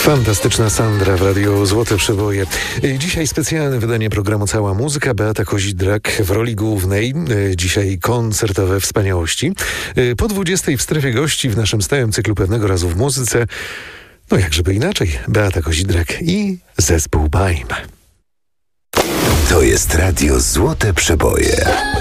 Fantastyczna Sandra w Radiu Złote Przeboje. Dzisiaj specjalne wydanie programu Cała Muzyka. Beata Kozidrak w roli głównej. Dzisiaj koncertowe wspaniałości. Po 20:00 w strefie gości w naszym stałym cyklu Pewnego Razu w Muzyce. No jakżeby inaczej. Beata Kozidrak i zespół BAIM. To jest Radio Złote Przeboje.